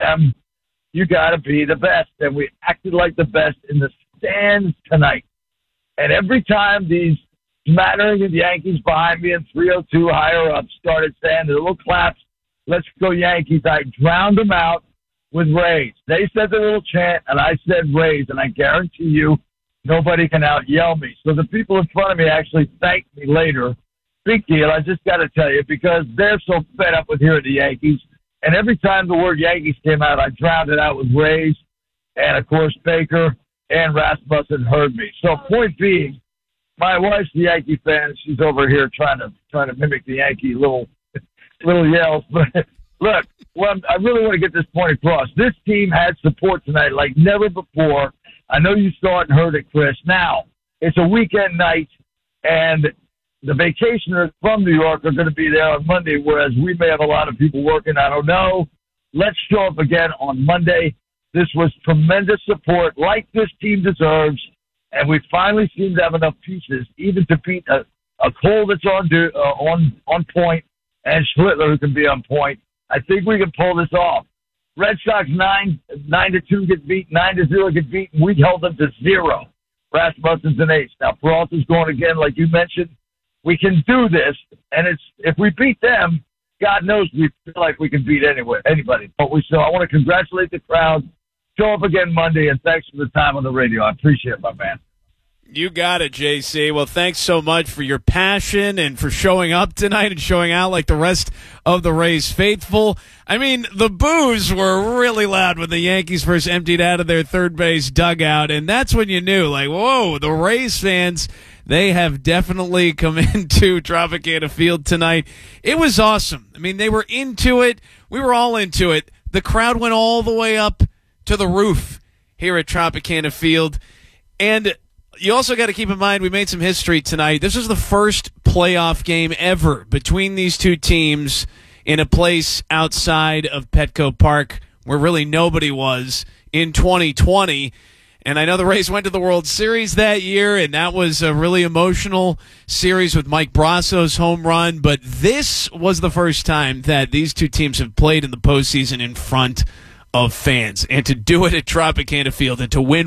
them, you got to be the best. And we acted like the best in the stands tonight. And every time these smattering of Yankees behind me and 302 higher up started saying their little claps, let's go Yankees, I drowned them out with Rays. They said the little chant, and I said Rays, and I guarantee you nobody can out-yell me. So the people in front of me actually thanked me later. Big deal, I just got to tell you, because they're so fed up with hearing the Yankees. And every time the word Yankees came out, I drowned it out with Rays. And, of course, Baker and Rasmussen heard me. So point being, my wife's a Yankee fan. She's over here trying to mimic the Yankee little yells. But, look, I really want to get this point across. This team had support tonight like never before. I know you saw it and heard it, Chris. Now, it's a weekend night, and the vacationers from New York are going to be there on Monday, whereas we may have a lot of people working. I don't know. Let's show up again on Monday. This was tremendous support, like this team deserves, and we finally seem to have enough pieces, even to beat a Cole that's on point, and Schlittler who can be on point. I think we can pull this off. Red Sox 9-2 get beat, 9-0 get beat, and we held them to 0. Rasmussen's an ace. Now Peralta's going again, like you mentioned. We can do this, and if we beat them, God knows we feel like we can beat anybody. But I want to congratulate the crowd. Show up again Monday, and thanks for the time on the radio. I appreciate it, my man. You got it, JC. Well, thanks so much for your passion and for showing up tonight and showing out like the rest of the Rays faithful. I mean, the boos were really loud when the Yankees first emptied out of their third base dugout, and that's when you knew, like, whoa, the Rays fans, they have definitely come into Tropicana Field tonight. It was awesome. I mean, they were into it. We were all into it. The crowd went all the way up to the roof here at Tropicana Field, and you also got to keep in mind we made some history tonight. This was the first playoff game ever between these two teams in a place outside of Petco Park where really nobody was in 2020. And I know the Rays went to the World Series that year, and that was a really emotional series with Mike Brasso's home run. But this was the first time that these two teams have played in the postseason in front of fans. And to do it at Tropicana Field and to win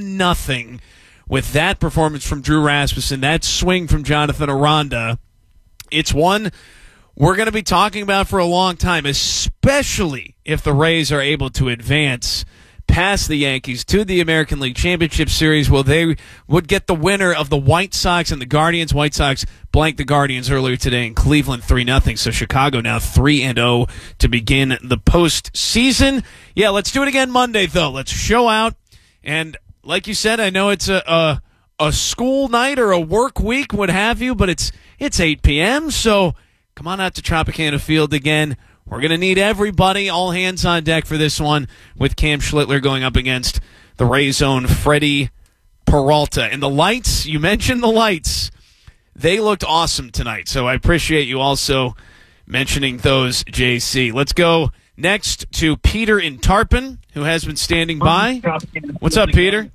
1-0 with that performance from Drew Rasmussen, that swing from Jonathan Aranda, it's one we're going to be talking about for a long time, especially if the Rays are able to advance past the Yankees to the American League Championship Series. Well, they would get the winner of the White Sox and the Guardians. White Sox blanked the Guardians earlier today in Cleveland 3-0. So Chicago now 3-0 to begin the postseason. Yeah, let's do it again Monday, though. Let's show out. And like you said, I know it's a school night or a work week, what have you, but it's 8 p.m., so come on out to Tropicana Field again. We're going to need everybody, all hands on deck for this one, with Cam Schlittler going up against the Rays' own Freddie Peralta. And the lights, you mentioned the lights, they looked awesome tonight, so I appreciate you also mentioning those, JC. Let's go next to Peter in Tarpon, who has been standing by. What's up, Peter?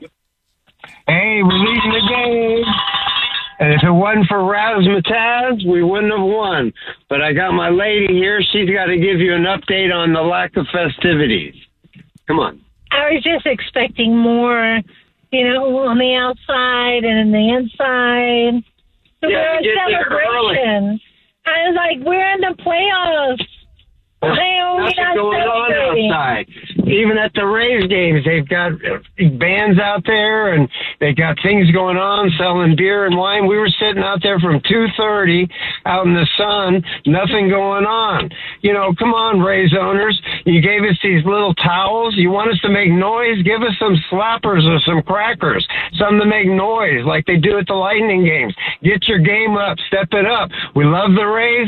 Hey, we're leading the game. And if it wasn't for Razzmatazz, we wouldn't have won. But I got my lady here. She's got to give you an update on the lack of festivities. Come on. I was just expecting more, on the outside and in the inside. Yeah, we're a celebration. I was like, we're in the playoffs. Nothing going on outside. Even at the Rays games, they've got bands out there and they got things going on, selling beer and wine. We were sitting out there from 2:30 out in the sun, nothing going on. Come on, Rays owners. You gave us these little towels. You want us to make noise? Give us some slappers or some crackers, something to make noise like they do at the Lightning games. Get your game up. Step it up. We love the Rays.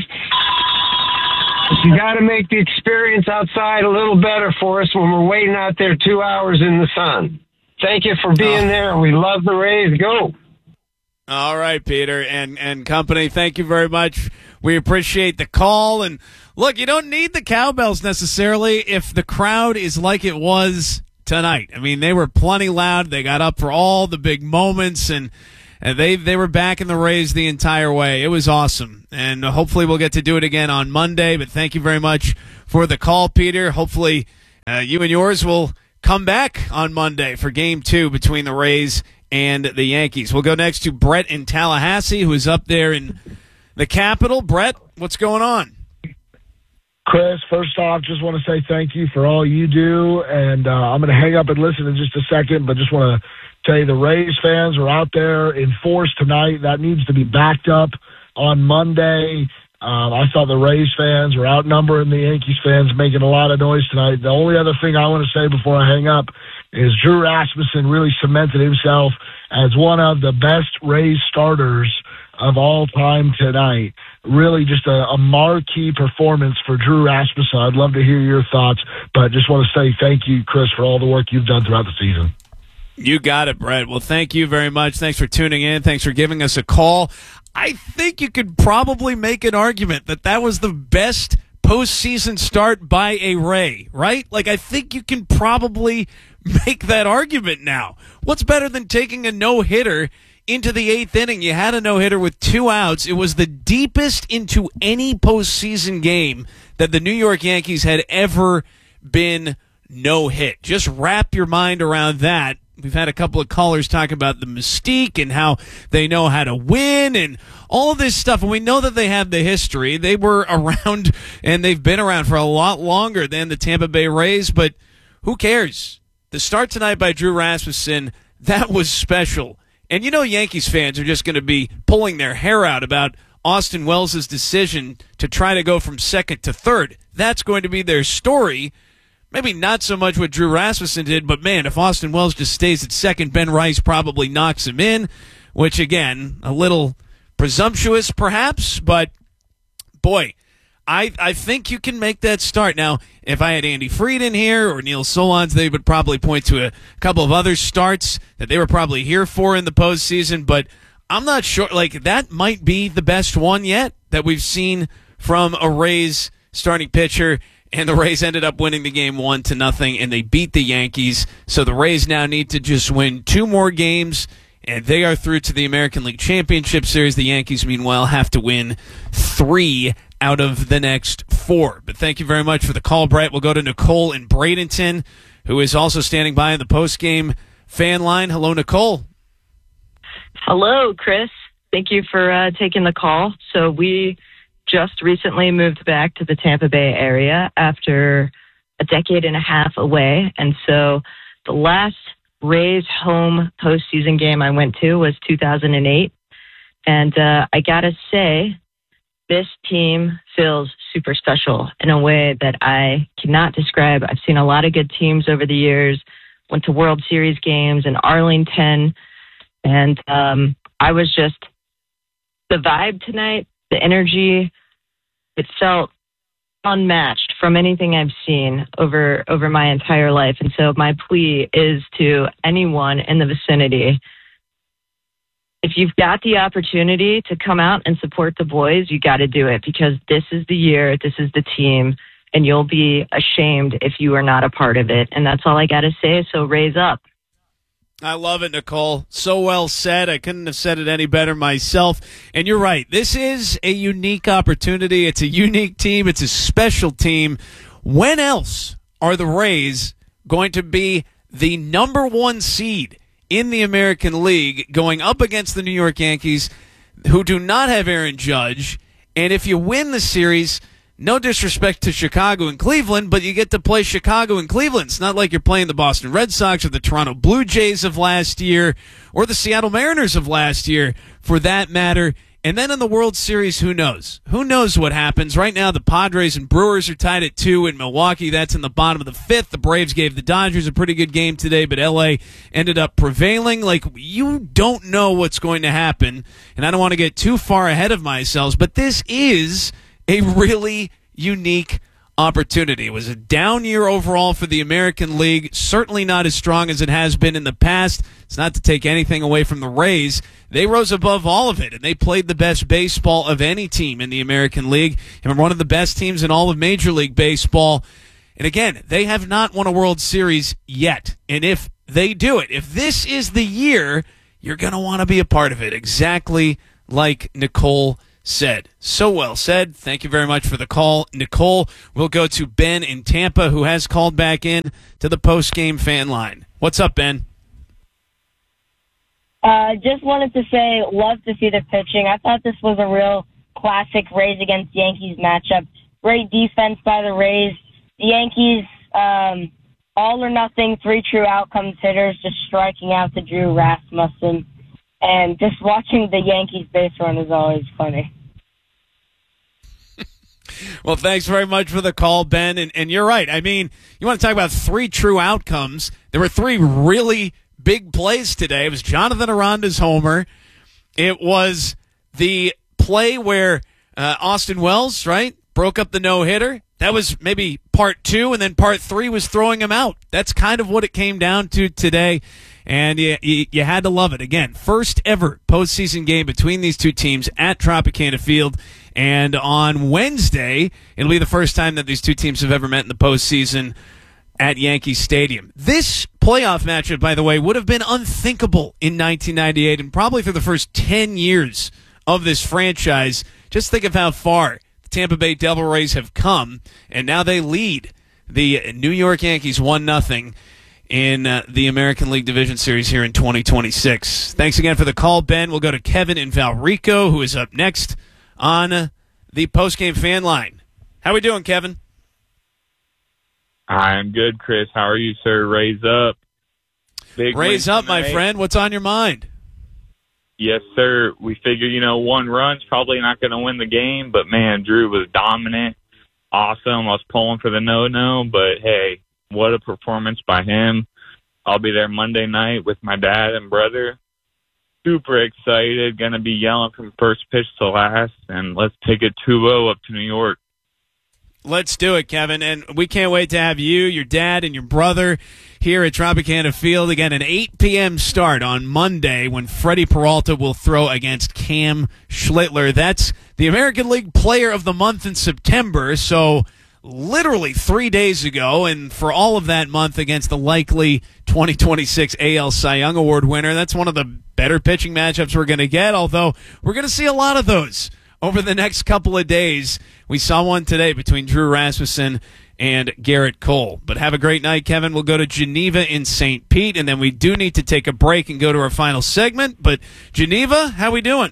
You got to make the experience outside a little better for us when we're waiting out there 2 hours in the sun. Thank you for being there. We love the Rays. Go. All right, Peter and company, thank you very much. We appreciate the call. And, look, you don't need the cowbells necessarily if the crowd is like it was tonight. I mean, they were plenty loud. They got up for all the big moments, and they were backing the Rays the entire way. It was awesome. And hopefully we'll get to do it again on Monday. But thank you very much for the call, Peter. Hopefully You and yours will come back on Monday for Game 2 between the Rays and the Yankees. We'll go next to Brett in Tallahassee, who is up there in the capital. Brett, what's going on? Chris, first off, just want to say thank you for all you do, and I'm going to hang up and listen in just a second, but just want to tell you the Rays fans are out there in force tonight. That needs to be backed up on Monday. I thought the Rays fans were outnumbering the Yankees fans, making a lot of noise tonight. The only other thing I want to say before I hang up is Drew Rasmussen really cemented himself as one of the best Rays starters of all time tonight. Really just a marquee performance for Drew Rasmussen. I'd love to hear your thoughts, but just want to say thank you, Chris, for all the work you've done throughout the season. You got it, Brett. Well, thank you very much. Thanks for tuning in. Thanks for giving us a call. I think you could probably make an argument that was the best postseason start by a Ray, right? Like, I think you can probably make that argument now. What's better than taking a no-hitter into the 8th inning? You had a no-hitter with 2 outs. It was the deepest into any postseason game that the New York Yankees had ever been no-hit. Just wrap your mind around that. We've had a couple of callers talk about the mystique and how they know how to win and all of this stuff. And we know that they have the history. They were around, and they've been around for a lot longer than the Tampa Bay Rays, but who cares? The start tonight by Drew Rasmussen, that was special. And you know Yankees fans are just going to be pulling their hair out about Austin Wells' decision to try to go from second to third. That's going to be their story. Maybe not so much what Drew Rasmussen did, but man, if Austin Wells just stays at second, Ben Rice probably knocks him in, which again, a little presumptuous perhaps, but boy, I think you can make that start. Now, if I had Andy Fried in here or Neil Solondz, they would probably point to a couple of other starts that they were probably here for in the postseason, but I'm not sure. Like, that might be the best one yet that we've seen from a Rays starting pitcher. And the Rays ended up winning the game 1-0, and they beat the Yankees. So the Rays now need to just win 2 more games, and they are through to the American League Championship Series. The Yankees, meanwhile, have to win 3 out of the next 4. But thank you very much for the call, Brett. We'll go to Nicole in Bradenton, who is also standing by in the post-game fan line. Hello, Nicole. Hello, Chris. Thank you for taking the call. So we just recently moved back to the Tampa Bay area after a decade and a half away. And so the last Rays home postseason game I went to was 2008. And I got to say, this team feels super special in a way that I cannot describe. I've seen a lot of good teams over the years, went to World Series games in Arlington. And I was just, the vibe tonight, the energy, it felt unmatched from anything I've seen over my entire life. And so my plea is to anyone in the vicinity, if you've got the opportunity to come out and support the boys, you got to do it, because this is the year, this is the team, and you'll be ashamed if you are not a part of it. And that's all I got to say. So raise up. I love it, Nicole. So well said. I couldn't have said it any better myself. And you're right. This is a unique opportunity. It's a unique team. It's a special team. When else are the Rays going to be the number 1 seed in the American League going up against the New York Yankees, who do not have Aaron Judge? And if you win the series, no disrespect to Chicago and Cleveland, but you get to play Chicago and Cleveland. It's not like you're playing the Boston Red Sox or the Toronto Blue Jays of last year or the Seattle Mariners of last year, for that matter. And then in the World Series, who knows? Who knows what happens? Right now, the Padres and Brewers are tied at 2 in Milwaukee. That's in the bottom of the 5th. The Braves gave the Dodgers a pretty good game today, but L.A. ended up prevailing. Like, you don't know what's going to happen, and I don't want to get too far ahead of myself, but this is a really unique opportunity. It was a down year overall for the American League, certainly not as strong as it has been in the past. It's not to take anything away from the Rays. They rose above all of it, and they played the best baseball of any team in the American League, and were one of the best teams in all of Major League Baseball. And again, they have not won a World Series yet. And if they do it, if this is the year, you're going to want to be a part of it, exactly like Nicole said. So well said. Thank you very much for the call, Nicole. We'll go to Ben in Tampa, who has called back in to the post-game fan line. What's up, Ben? Just wanted to say, love to see the pitching. I thought this was a real classic Rays against Yankees matchup. Great defense by the Rays. The Yankees, all or nothing, 3 true outcomes hitters, just striking out to Drew Rasmussen. And just watching the Yankees base run is always funny. Well, thanks very much for the call, Ben. And you're right. I mean, you want to talk about 3 true outcomes. There were 3 really big plays today. It was Jonathan Aranda's homer. It was the play where Austin Wells, right, broke up the no-hitter. That was maybe part 2, and then part 3 was throwing him out. That's kind of what it came down to today, and you had to love it. Again, first ever postseason game between these two teams at Tropicana Field, and on Wednesday, it'll be the first time that these two teams have ever met in the postseason at Yankee Stadium. This playoff matchup, by the way, would have been unthinkable in 1998 and probably for the first 10 years of this franchise. Just think of how far the Tampa Bay Devil Rays have come, and now they lead the New York Yankees 1-0 in the American League Division Series here in 2026. Thanks again for the call, Ben. We'll go to Kevin in Valrico, who is up next on the postgame fan line. How we doing, Kevin? I'm good, Chris. How are you, sir? Raise up. Big Raise up, my friend. What's on your mind? Yes, sir. We figured, 1 run's probably not going to win the game, but, man, Drew was dominant. Awesome. I was pulling for the no-no, but, hey, what a performance by him. I'll be there Monday night with my dad and brother. Super excited. Going to be yelling from first pitch to last, and let's take it 2-0 up to New York. Let's do it, Kevin. And we can't wait to have you, your dad, and your brother here at Tropicana Field. Again, an 8 p.m. start on Monday when Freddie Peralta will throw against Cam Schlittler. That's the American League Player of the Month in September, so literally 3 days ago. And for all of that month against the likely 2026 AL Cy Young Award winner, that's one of the better pitching matchups we're going to get, although we're going to see a lot of those over the next couple of days. We saw one today between Drew Rasmussen and Garrett Cole. But have a great night, Kevin. We'll go to Geneva in St. Pete, and then we do need to take a break and go to our final segment. But Geneva, how we doing?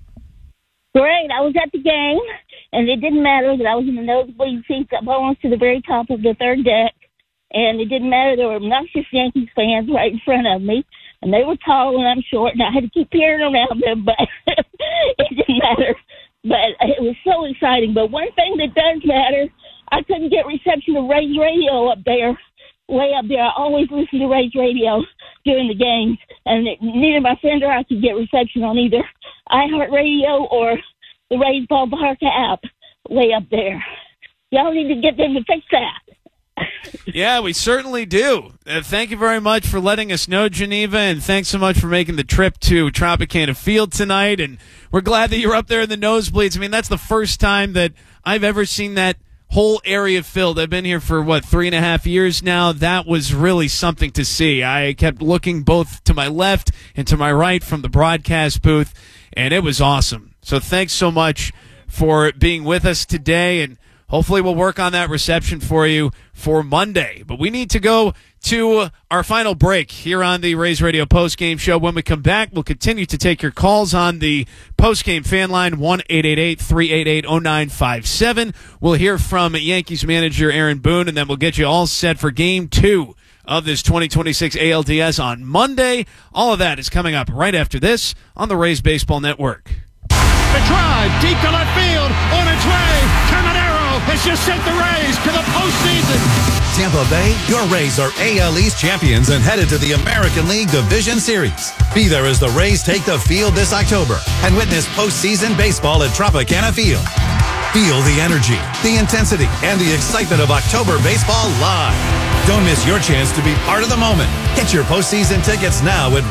Great. I was at the game, and it didn't matter that I was in the nosebleed seats up almost to the very top of the third deck. And it didn't matter. There were obnoxious Yankees fans right in front of me, and they were tall and I'm short, and I had to keep peering around them, but it didn't matter. But it was so exciting. But one thing that does matter, I couldn't get reception of Rays radio up there, way up there. I always listen to Rays radio during the games, and neither my friend or I could get reception on either iHeartRadio or the Rays Ballpark app way up there. Y'all need to get them to fix that. Yeah, we certainly do. Thank you very much for letting us know, Geneva, and thanks so much for making the trip to Tropicana Field tonight. And we're glad that you're up there in the nosebleeds. I mean, that's the first time that I've ever seen that whole area filled. I've been here for, 3.5 years now. That was really something to see. I kept looking both to my left and to my right from the broadcast booth, and it was awesome. So thanks so much for being with us today, and hopefully we'll work on that reception for you for Monday. But we need to go to our final break here on the Rays Radio postgame show. When we come back, we'll continue to take your calls on the postgame fan line, 1-888-388-0957. We'll hear from Yankees manager Aaron Boone, and then we'll get you all set for Game 2 of this 2026 ALDS on Monday. All of that is coming up right after this on the Rays Baseball Network. The drive, deep to left field, on its way. Caminero has just sent the Rays to the postseason. Tampa Bay, your Rays are AL East champions and headed to the American League Division Series. Be there as the Rays take the field this October and witness postseason baseball at Tropicana Field. Feel the energy, the intensity, and the excitement of October baseball live. Don't miss your chance to be part of the moment. Get your postseason tickets now at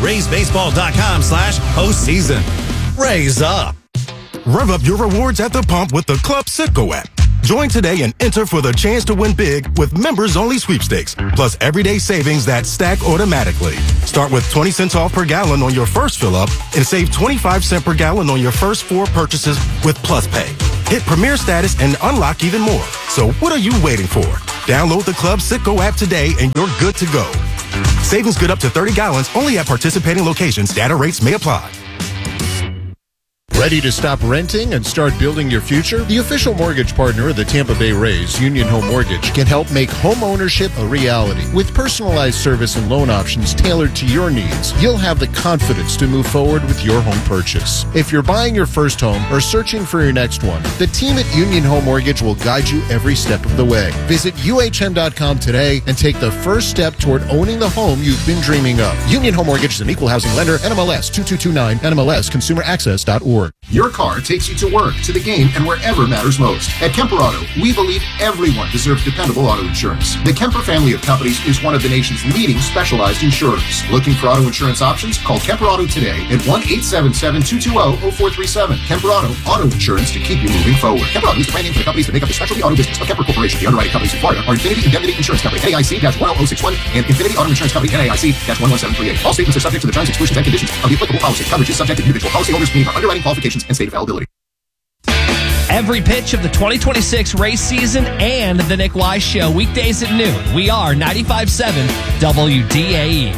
RaysBaseball.com/postseason. Raise up. Rev up your rewards at the pump with the Club Citgo app. Join today and enter for the chance to win big with members-only sweepstakes, plus everyday savings that stack automatically. Start with 20 cents off per gallon on your first fill-up and save 25 cents per gallon on your first 4 purchases with Plus Pay. Hit Premier status and unlock even more. So what are you waiting for? Download the Club Citgo app today and you're good to go. Savings good up to 30 gallons only at participating locations. Data rates may apply. Ready to stop renting and start building your future? The official mortgage partner of the Tampa Bay Rays, Union Home Mortgage, can help make home ownership a reality. With personalized service and loan options tailored to your needs, you'll have the confidence to move forward with your home purchase. If you're buying your first home or searching for your next one, the team at Union Home Mortgage will guide you every step of the way. Visit UHM.com today and take the first step toward owning the home you've been dreaming of. Union Home Mortgage is an equal housing lender, NMLS 2229, NMLS ConsumerAccess.org. Your car takes you to work, to the game, and wherever matters most. At Kemper Auto, we believe everyone deserves dependable auto insurance. The Kemper family of companies is one of the nation's leading specialized insurers. Looking for auto insurance options? Call Kemper Auto today at 1-877-220-0437. Kemper Auto insurance to keep you moving forward. Kemper Auto is the brand name for the companies that make up the specialty auto business of Kemper Corporation. The underwriting companies in Florida are Infinity Indemnity Insurance Company, NAIC-10061, and Infinity Auto Insurance Company, NAIC-11738. All statements are subject to the terms, exclusions, and conditions of the applicable policy. Coverage is subject to individual policyholders' meeting for underwriting qualifications and state availability. Every pitch of the 2026 race season and the Nick Wise Show, weekdays at noon. We are 95.7 WDAE.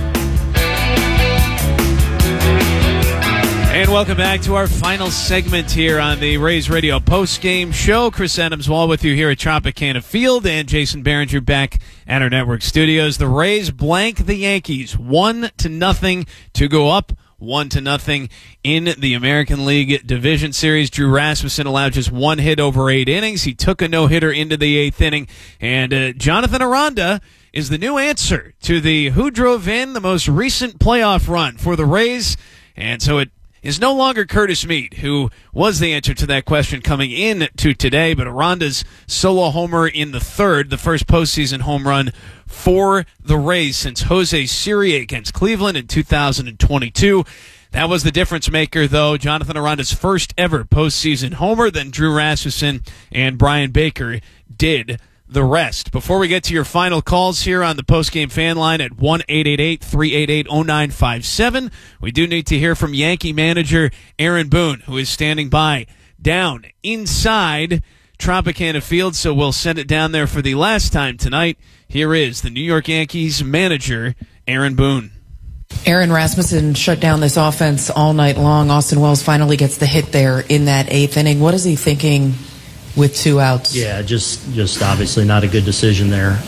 And welcome back to our final segment here on the Rays Radio post-game show. Chris Adams-Wall with you here at Tropicana Field, and Jason Behringer back at our network studios. The Rays blank the Yankees 1-0 to go up 1-0 in the American League Division Series. Drew Rasmussen allowed just 1 hit over 8 innings. He took a no-hitter into the 8th inning. And Jonathan Aranda is the new answer to the who drove in the most recent playoff run for the Rays. And so it is no longer Curtis Mead, who was the answer to that question coming in to today, but Aranda's solo homer in the 3rd, the first postseason home run for the Rays since Jose Siri against Cleveland in 2022. That was the difference maker, though. Jonathan Aranda's first ever postseason homer. Then Drew Rasmussen and Brian Baker did the rest. Before we get to your final calls here on the postgame fan line at 1-888-388-0957, we do need to hear from Yankee manager Aaron Boone, who is standing by down inside Tropicana Field, so we'll send it down there for the last time tonight. Here is the New York Yankees manager, Aaron Boone. Aaron, Rasmussen shut down this offense all night long. Austin Wells finally gets the hit there in that 8th inning. What is he thinking with 2 outs? Yeah, just obviously not a good decision there.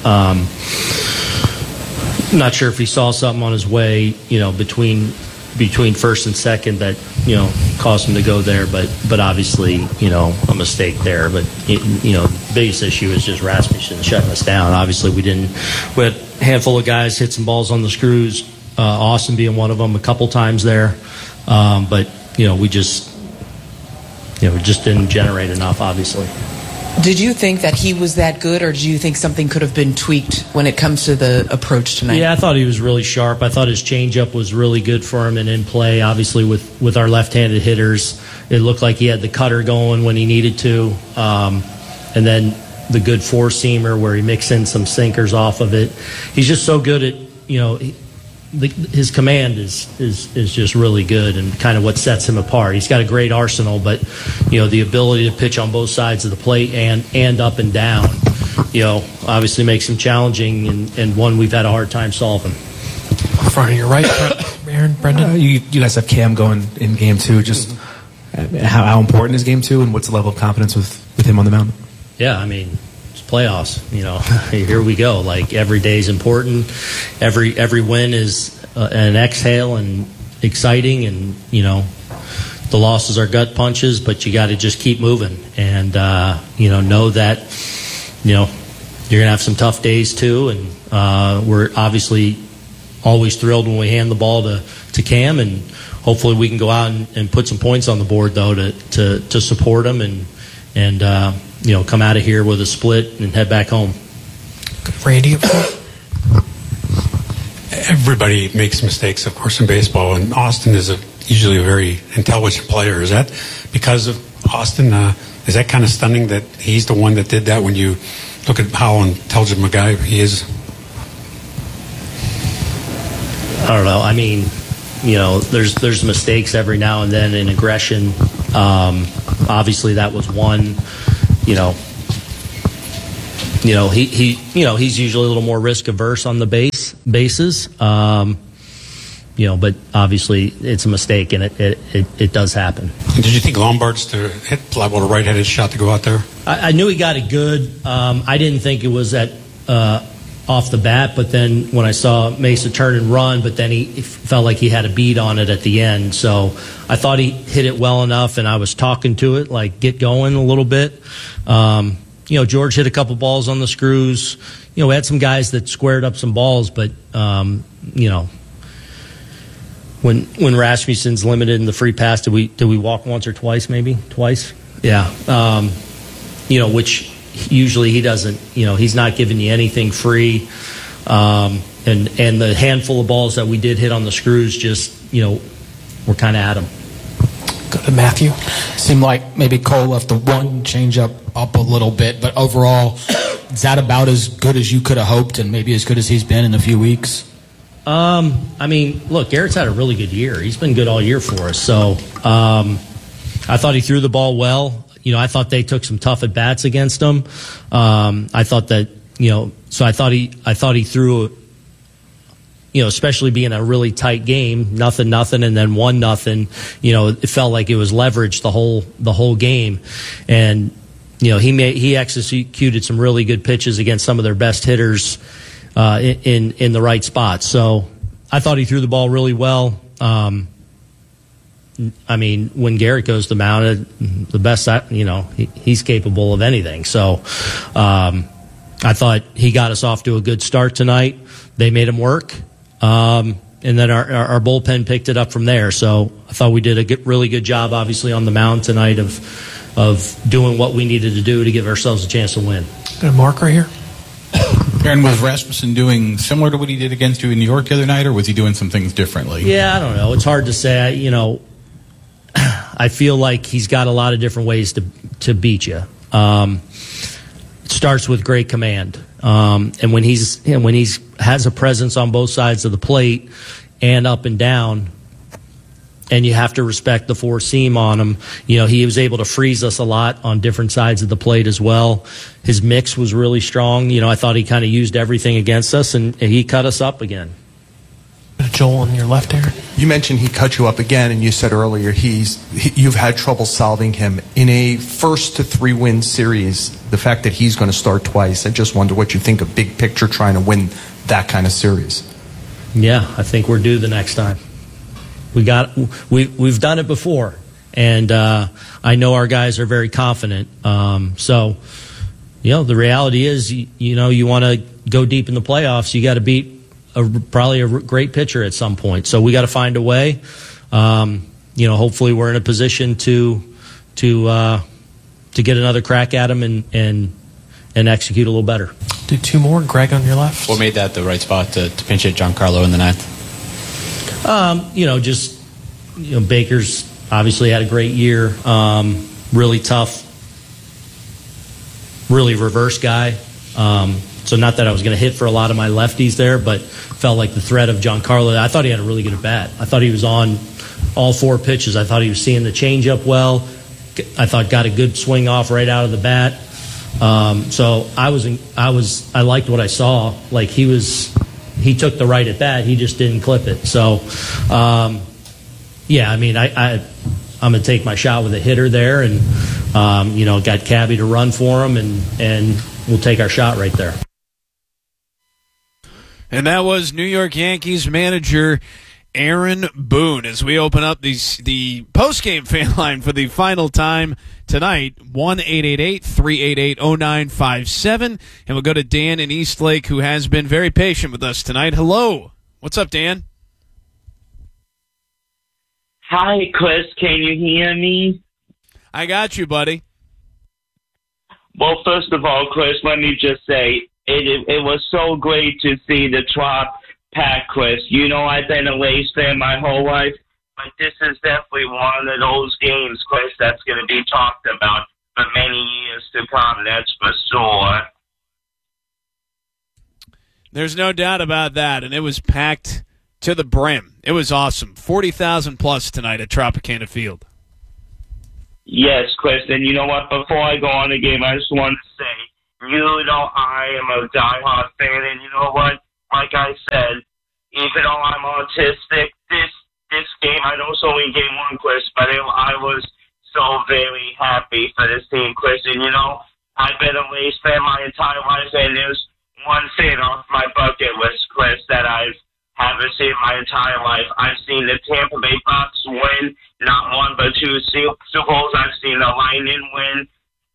Not sure if he saw something on his way, between first and second that, caused him to go there, but obviously, a mistake there. But, the biggest issue is just Rasmussen shutting us down. Obviously, we had a handful of guys hit some balls on the screws, Austin being one of them a couple times there. But, we just didn't generate enough, obviously. Did you think that he was that good, or do you think something could have been tweaked when it comes to the approach tonight? Yeah, I thought he was really sharp. I thought his changeup was really good for him and in play. Obviously, with our left-handed hitters, it looked like he had the cutter going when he needed to. And then the good four-seamer where he mixed in some sinkers off of it. He's just so good at, his command is just really good and kind of what sets him apart. He's got a great arsenal, but the ability to pitch on both sides of the plate and up and down, obviously makes him challenging and one we've had a hard time solving. Front of your right, Aaron, Brendan. You guys have Cam going in Game 2. Just how important is Game 2, and what's the level of confidence with him on the mound? Yeah, I mean, it's playoffs. Here we go. Like, every day is important. Every win is an exhale and exciting, and the losses are gut punches, but you got to just keep moving and know that you're gonna have some tough days too. And we're obviously always thrilled when we hand the ball to Cam, and hopefully we can go out and put some points on the board though to support him and come out of here with a split and head back home. Randy, everybody makes mistakes, of course, in baseball, and Austin is usually a very intelligent player. Is that because of Austin that Is that kind of stunning that he's the one that did that when you look at how intelligent a guy he is? I don't know. I mean, there's mistakes every now and then in aggression. Obviously, that was one. He's usually a little more risk averse on the bases. But obviously it's a mistake, and it does happen. Did you think Lombard's to hit a right-handed shot to go out there? I knew he got it good. I didn't think it was off the bat, but then when I saw Mesa turn and run, but then he felt like he had a beat on it at the end. So I thought he hit it well enough, and I was talking to it, like, get going a little bit. George hit a couple balls on the screws. We had some guys that squared up some balls, but, when Rasmussen's limited in the free pass, did we walk once or twice, maybe? Twice? Yeah. Which usually he doesn't, he's not giving you anything free. And the handful of balls that we did hit on the screws just, were kind of at him. Go to Matthew. Seemed like maybe Cole left the one changeup up a little bit, but overall, is that about as good as you could have hoped and maybe as good as he's been in a few weeks? Look, Garrett's had a really good year. He's been good all year for us. So I thought he threw the ball well. I thought they took some tough at bats against him. I thought that, so I thought he threw, especially being a really tight game, 0-0 and then 1-0. It felt like it was leveraged the whole game, and he executed some really good pitches against some of their best hitters in the right spots. So I thought he threw the ball really well. When Garrett goes to mound, the best, he's capable of anything. So I thought he got us off to a good start tonight. They made him work. And then our bullpen picked it up from there. So I thought we did a really good job, obviously, on the mound tonight of doing what we needed to do to give ourselves a chance to win. Got a mark right here. Aaron, was Rasmussen doing similar to what he did against you in New York the other night, or was he doing some things differently? Yeah, I don't know. It's hard to say. I feel like he's got a lot of different ways to beat you. It starts with great command, and when he's has a presence on both sides of the plate and up and down, and you have to respect the four seam on him. He was able to freeze us a lot on different sides of the plate as well. His mix was really strong. I thought he kind of used everything against us, and he cut us up again. Joel on your left, Aaron. You mentioned he cut you up again, and you said earlier you've had trouble solving him. In a 1-3 series, the fact that he's going to start twice, I just wonder what you think of big picture trying to win that kind of series. Yeah, I think we're due the next time. We've done it before, and I know our guys are very confident. The reality is, you want to go deep in the playoffs, you got to beat probably a great pitcher at some point. So we got to find a way. Hopefully we're in a position to get another crack at him and execute a little better. Do two more. Greg on your left. What made that the right spot to pinch hit Giancarlo in the ninth? Baker's obviously had a great year. Really tough, really reverse guy. So not that I was going to hit for a lot of my lefties there, but felt like the threat of Giancarlo. I thought he had a really good at bat. I thought he was on all four pitches. I thought he was seeing the changeup well. I thought got a good swing off right out of the bat. So I liked what I saw. Like he took the right at bat. He just didn't clip it. So, I'm going to take my shot with a hitter there, and got Cabby to run for him, and we'll take our shot right there. And that was New York Yankees manager Aaron Boone as we open up the post-game fan line for the final time tonight, 1-888-388-0957. And we'll go to Dan in Eastlake, who has been very patient with us tonight. Hello. What's up, Dan? Hi, Chris. Can you hear me? I got you, buddy. Well, first of all, Chris, let me just say it was so great to see the Trop pack, Chris. I've been a Rays fan my whole life, but this is definitely one of those games, Chris, that's going to be talked about for many years to come, that's for sure. There's no doubt about that, and it was packed to the brim. It was awesome. 40,000 plus tonight at Tropicana Field. Yes, Chris, and you know what? Before I go on the game, I just want to say, I am a diehard fan, and you know what? Like I said, even though I'm autistic, this game, I know it's only game one, Chris, but I was so very happy for this team, Chris. And, I've been a Rays fan my entire life, and there's one thing off my bucket list, Chris, that I haven't seen my entire life. I've seen the Tampa Bay Bucks win not one but two Super Bowls. I've seen the Lightning win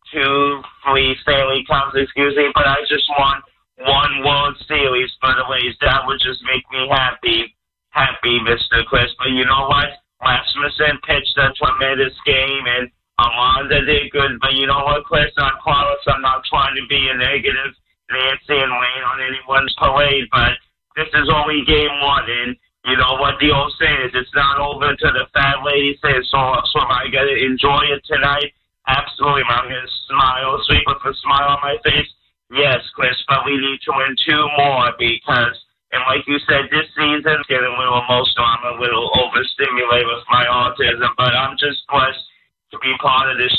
3 Stanley Cups, but I just want one World Series for the Rays. That would just make me happy, Mr. Chris. But you know what? Rasmussen pitched a tremendous game, and Alonso did good. But you know what, Chris? I'm not trying to be a negative Nancy and rain on anyone's parade, but this is only game one, and you know what the old saying is, it's not over until the fat lady says so. So am I going to enjoy it tonight? Absolutely. I'm going to smile, sleep with a smile on my face. Yes, Chris, but we need to win 2 more because, and like you said, this season's getting a little emotional. I'm a little overstimulated with my autism, but I'm just blessed to be part of this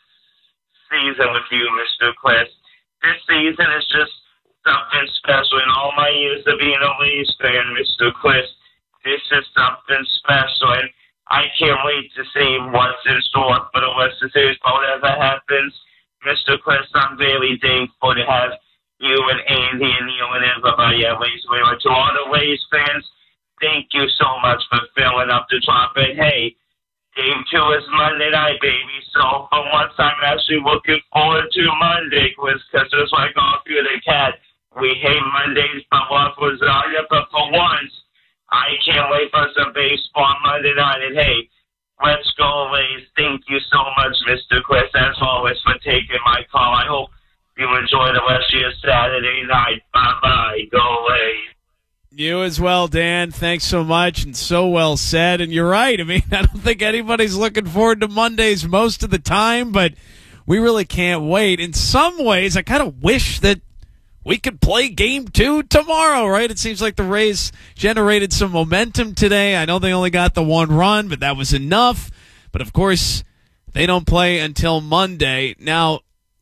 season with you, Mr. Chris. This season is just something special. In all my years of being a Rays fan, Mr. Chris, this is something special, and I can't wait to see what's in store for the rest of the series. But whatever happens, Mr. Chris, I'm very thankful to have you and Andy and Neil and everybody at Rays Radio. To all the Rays fans, thank you so much for filling up the trumpet. Hey, Game 2 is Monday night, baby. So for once, I'm actually looking forward to Monday, because just like all through the cat, we hate Mondays, but what was but for once, I can't wait for some baseball Monday night. And hey, let's go Rays. Thank you so much, Mr. Chris, as always, for taking my call. I hope you enjoy the rest of your Saturday night. Bye-bye. Go Rays. You as well, Dan. Thanks so much, and so well said. And you're right. I mean, I don't think anybody's looking forward to Mondays most of the time, but we really can't wait. In some ways, I kind of wish that we could play Game 2 tomorrow, right? It seems like the Rays generated some momentum today. I know they only got the 1 run, but that was enough. But, of course, they don't play until Monday. Now,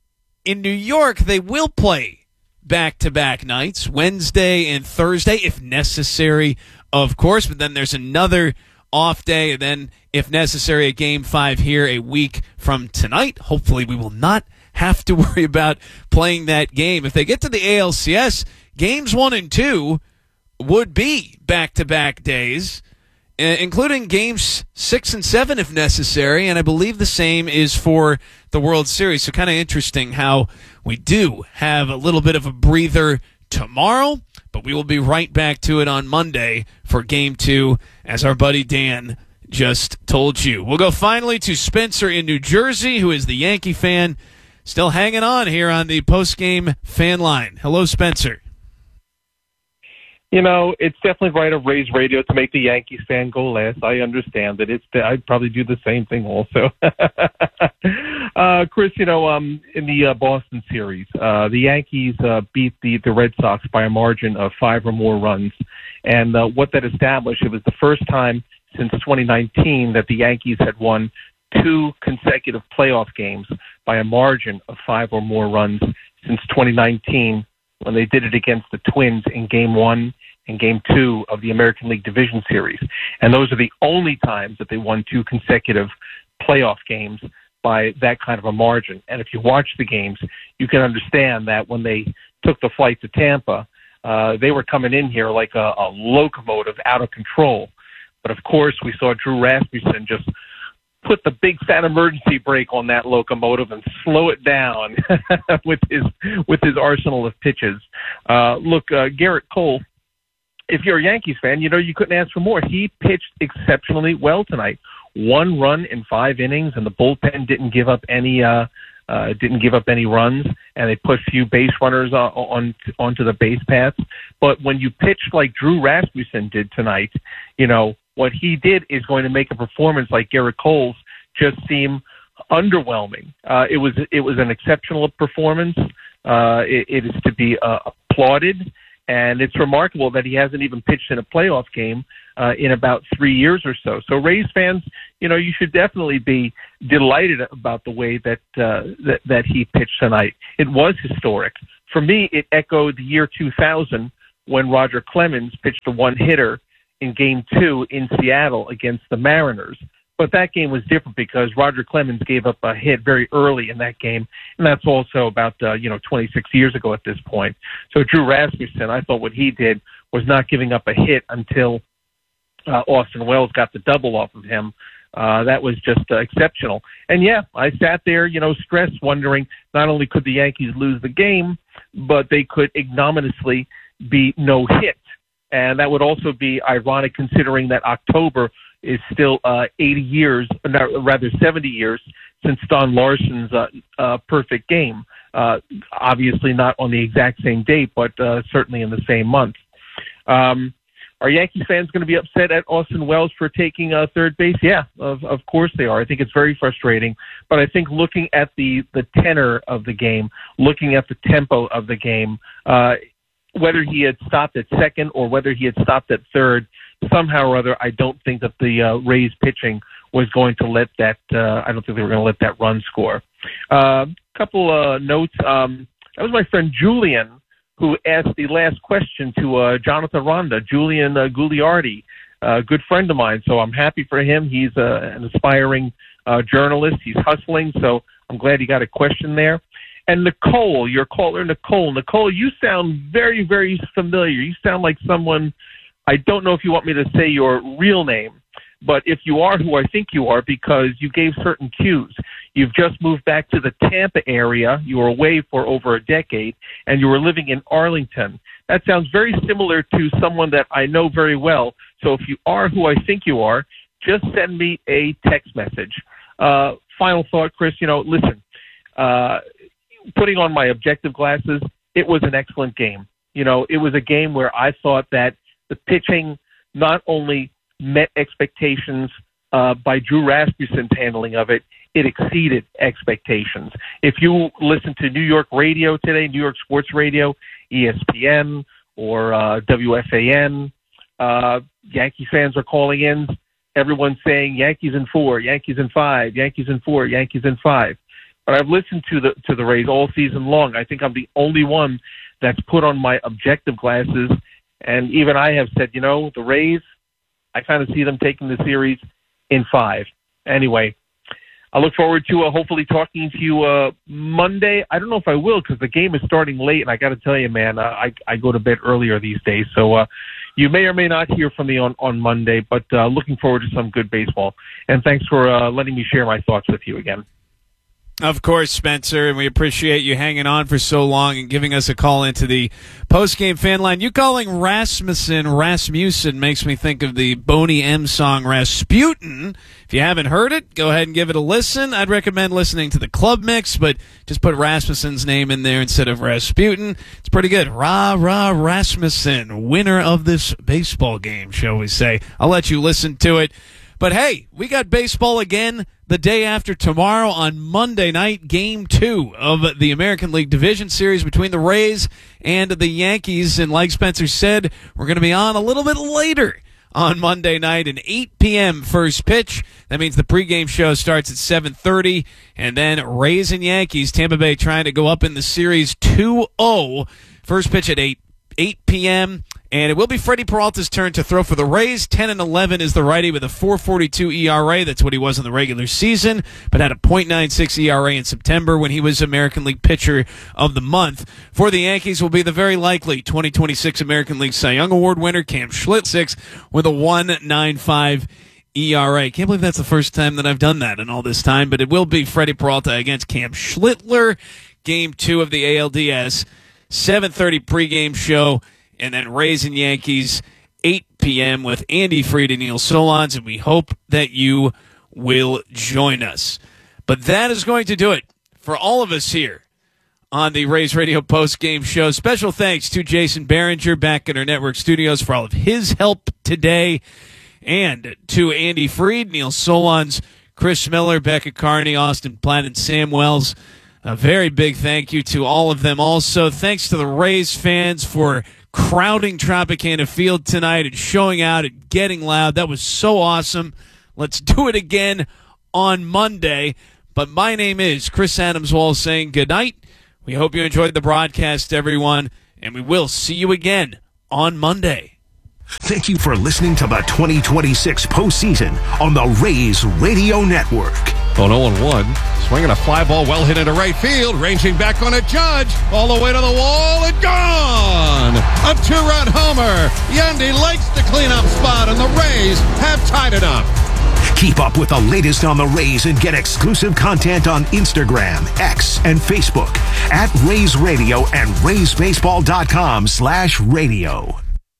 in New York, they will play back-to-back nights, Wednesday and Thursday, if necessary, of course. But then there's another off day, and then, if necessary, a Game 5 here a week from tonight. Hopefully we will not have to worry about playing that game. If they get to the ALCS, Games 1 and 2 would be back-to-back days, including Games 6 and 7 if necessary, and I believe the same is for the World Series. So kind of interesting how we do have a little bit of a breather tomorrow, but we will be right back to it on Monday for Game 2, as our buddy Dan just told you. We'll go finally to Spencer in New Jersey, who is the Yankee fan, still hanging on here on the post-game fan line. Hello, Spencer. It's definitely right of Rays Radio to make the Yankees fan go last. I understand that. I'd probably do the same thing also. Chris, in the Boston series, the Yankees beat the Red Sox by a margin of 5 or more runs. And what that established, it was the first time since 2019 that the Yankees had won 2 consecutive playoff games by a margin of 5 or more runs since 2019, when they did it against the Twins in Game 1 and Game 2 of the American League Division Series. And those are the only times that they won 2 consecutive playoff games by that kind of a margin. And if you watch the games, you can understand that when they took the flight to Tampa, they were coming in here like a locomotive out of control. But of course, we saw Drew Rasmussen just put the big fat emergency brake on that locomotive and slow it down with his arsenal of pitches. Garrett Cole, if you're a Yankees fan, you couldn't ask for more. He pitched exceptionally well tonight. 1 run in 5 innings, and the bullpen didn't give up any runs, and they put few base runners onto the base paths. But when you pitch like Drew Rasmussen did tonight, what he did is going to make a performance like Garrett Cole's just seem underwhelming. It was an exceptional performance. It is to be applauded, and it's remarkable that he hasn't even pitched in a playoff game in about 3 years or so. So Rays fans, you should definitely be delighted about the way that that he pitched tonight. It was historic. For me, it echoed the year 2000 when Roger Clemens pitched a one-hitter in Game 2 in Seattle against the Mariners. But that game was different because Roger Clemens gave up a hit very early in that game, and that's also about 26 years ago at this point. So Drew Rasmussen, I thought what he did was not giving up a hit until Austin Wells got the double off of him. That was just exceptional. And yeah, I sat there, stressed, wondering not only could the Yankees lose the game, but they could ignominiously be no hit. And that would also be ironic considering that October is still 70 years since Don Larson's perfect game. Obviously not on the exact same date, but certainly in the same month. Are Yankees fans going to be upset at Austin Wells for taking third base? Yeah, of course they are. I think it's very frustrating. But I think looking at the tenor of the game, looking at the tempo of the game, whether he had stopped at second or whether he had stopped at third, somehow or other, I don't think that the Rays pitching was going to let that. I don't think they were going to let that run score. Couple notes. That was my friend Julian who asked the last question to Jonathan Ronda. Julian Gugliardi, a good friend of mine. So I'm happy for him. He's an aspiring journalist. He's hustling. So I'm glad he got a question there. And Nicole, your caller, Nicole. Nicole, you sound very, very familiar. You sound like someone. I don't know if you want me to say your real name, but if you are who I think you are, because you gave certain cues. You've just moved back to the Tampa area. You were away for over a decade, and you were living in Arlington. That sounds very similar to someone that I know very well. So if you are who I think you are, just send me a text message. Final thought, Chris, listen, putting on my objective glasses, it was an excellent game. It was a game where I thought that the pitching not only met expectations by Drew Rasmussen's handling of it, it exceeded expectations. If you listen to New York radio today, New York sports radio, ESPN or WFAN, Yankee fans are calling in. Everyone's saying Yankees in 4, Yankees in 5, Yankees in 4, Yankees in 5. But I've listened to the Rays all season long. I think I'm the only one that's put on my objective glasses. And even I have said, the Rays, I kind of see them taking the series in 5. Anyway, I look forward to hopefully talking to you Monday. I don't know if I will because the game is starting late, and I got to tell you, man, I go to bed earlier these days. So you may or may not hear from me on Monday, but looking forward to some good baseball. And thanks for letting me share my thoughts with you again. Of course, Spencer, and we appreciate you hanging on for so long and giving us a call into the post-game fan line. You calling Rasmussen makes me think of the Boney M song Rasputin. If you haven't heard it, go ahead and give it a listen. I'd recommend listening to the club mix, but just put Rasmussen's name in there instead of Rasputin. It's pretty good. Rah, rah, Rasmussen, winner of this baseball game, shall we say. I'll let you listen to it. But hey, we got baseball again the day after tomorrow on Monday night, Game 2 of the American League Division Series between the Rays and the Yankees. And like Spencer said, we're going to be on a little bit later on Monday night, an 8 p.m. first pitch. That means the pregame show starts at 7:30. And then Rays and Yankees, Tampa Bay trying to go up in the series 2-0. First pitch at 8 p.m., and it will be Freddie Peralta's turn to throw for the Rays. 10-11 is the righty with a 4.42 ERA. That's what he was in the regular season, but had a .96 ERA in September when he was American League Pitcher of the Month. For the Yankees will be the very likely 2026 American League Cy Young Award winner, Cam Schlittler, with a 1.95 ERA. Can't believe that's the first time that I've done that in all this time, but it will be Freddie Peralta against Cam Schlittler. Game 2 of the ALDS. 7:30 pregame show. And then Rays and Yankees, 8 p.m. with Andy Fried and Neil Solondz, and we hope that you will join us. But that is going to do it for all of us here on the Rays Radio Post-Game Show. Special thanks to Jason Behringer back in our network studios for all of his help today, and to Andy Fried, Neil Solondz, Chris Miller, Becca Carney, Austin Platt, and Sam Wells. A very big thank you to all of them. Also, thanks to the Rays fans for crowding Tropicana Field tonight and showing out and getting loud. That was so awesome. Let's do it again on Monday. But my name is Chris Adams-Wall saying good night. We hope you enjoyed the broadcast, everyone, and we will see you again on Monday. Thank you for listening to the 2026 postseason on the Rays Radio Network. On 0-1, swinging a fly ball well hit into right field, ranging back on a Judge, all the way to the wall and gone! A two-run homer. Yandy likes the cleanup spot, and the Rays have tied it up. Keep up with the latest on the Rays and get exclusive content on Instagram, X, and Facebook at Rays Radio and RaysBaseball.com/radio.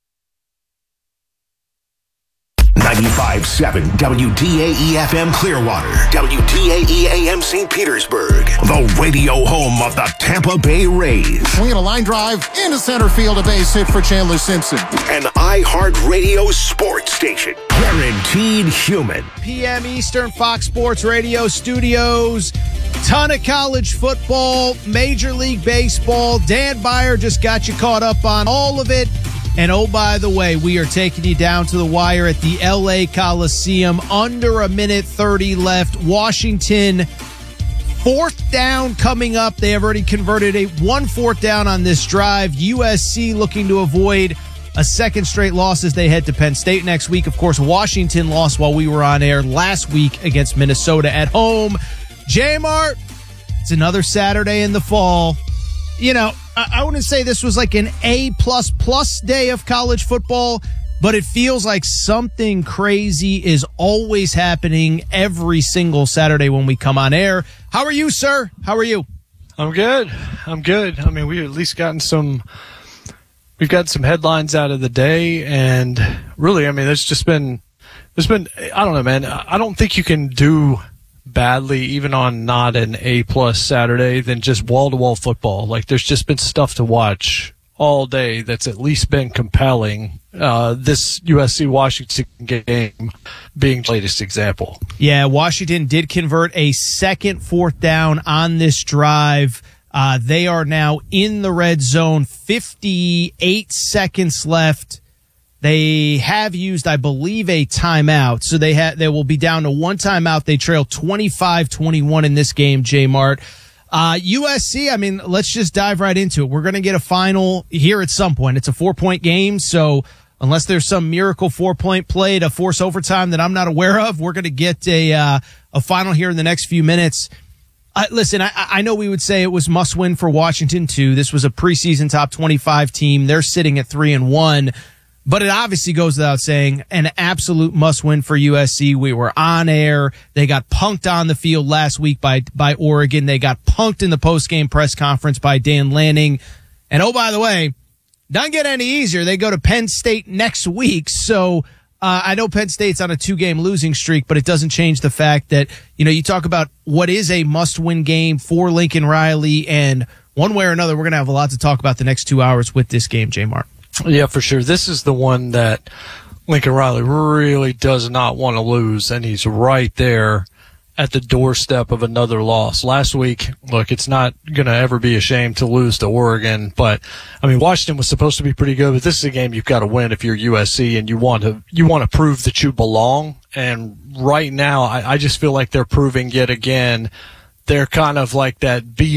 95.7 WDAE-FM Clearwater, WDAE-AM St. Petersburg, the radio home of the Tampa Bay Rays. Swinging a line drive into center field, a base hit for Chandler Simpson. An iHeartRadio sports station, guaranteed human. PM Eastern, Fox Sports Radio studios. Ton of college football, Major League Baseball. Dan Byer just got you caught up on all of it. And oh, by the way, we are taking you down to the wire at the LA Coliseum. Under a minute 30 left. Washington, fourth down coming up. They have already converted a 1 4th down on this drive. USC looking to avoid a second straight loss as they head to Penn State next week. Of course, Washington lost while we were on air last week against Minnesota at home. J-Mart, it's another Saturday in the fall. You know, I wouldn't say this was like an A++ day of college football, but it feels like something crazy is always happening every single Saturday when we come on air. How are you, sir? How are you? I'm good. I mean, we've at least gotten we've got some headlines out of the day, and really, I mean, there's been, I don't know, man. I don't think you can do badly even on not an A+ Saturday than just wall-to-wall football. Like, there's just been stuff to watch all day that's at least been compelling. This USC-Washington game being the latest example. Yeah, Washington did convert a second 4th down on this drive. They are now in the red zone, 58 seconds left. They have used, I believe, a timeout, so they will be down to one timeout. They trail 25-21 in this game, J-Mart. USC, I mean, let's just dive right into it. We're going to get a final here at some point. It's a 4-point game, so unless there's some miracle 4-point play to force overtime that I'm not aware of, we're going to get a final here in the next few minutes. Listen, I know we would say it was must-win for Washington, too. This was a preseason top 25 team. They're sitting at 3-1. But it obviously goes without saying, an absolute must-win for USC. We were on air. They got punked on the field last week by Oregon. They got punked in the post-game press conference by Dan Lanning. And oh, by the way, doesn't get any easier. They go to Penn State next week. So I know Penn State's on a 2-game losing streak, but it doesn't change the fact that, you know, you talk about what is a must-win game for Lincoln Riley, and one way or another, we're going to have a lot to talk about the next 2 hours with this game, J-Mart. Yeah, for sure. This is the one that Lincoln Riley really does not want to lose, and he's right there at the doorstep of another loss. Last week, look, it's not going to ever be a shame to lose to Oregon, but I mean, Washington was supposed to be pretty good, but this is a game you've got to win if you're USC and you want to prove that you belong. And right now, I just feel like they're proving yet again they're kind of like that B-